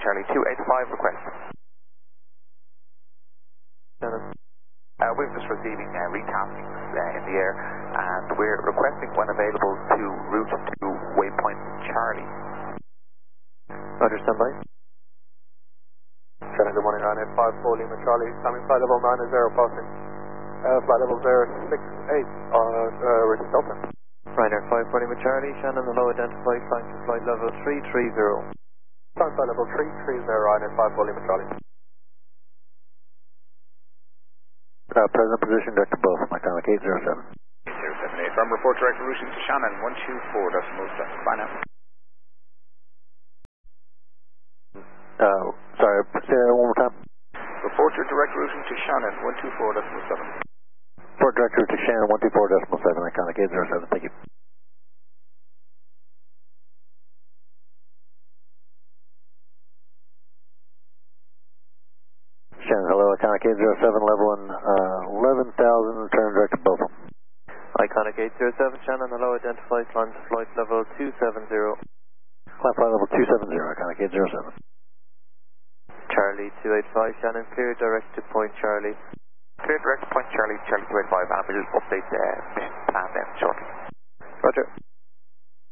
Charlie 285 request. We're just receiving retasking in the air, and we're requesting when available to route to waypoint Charlie. Roger, standby. Shannon, good morning, 985 Lima Charlie, coming flight level 90 passing. Flight level 068 on Richard Delta. Ryanair 540 with Charlie, Shannon, hello, identify, flying to flight level 330. Flight level 330, Ryanair 540 Lima Charlie. Present position, direct to both, Mechanic 807. 807, from report direct routing to Shannon 124.7. Bye now. Sorry, say that one more time. Report your direct routing to Shannon 124.7. Report direct route to Shannon 124.7, Mechanic 807, thank you. Shannon, hello, Iconic 807, level 11,000, return direct to both. Iconic 807, Shannon, hello, identify, climb to flight level 270. Climb flight level 270, Iconic 807. Charlie 285, Shannon, clear direct to point Charlie. Clear direct to point Charlie, Charlie 285, and we'll update the mission plan then shortly. Roger.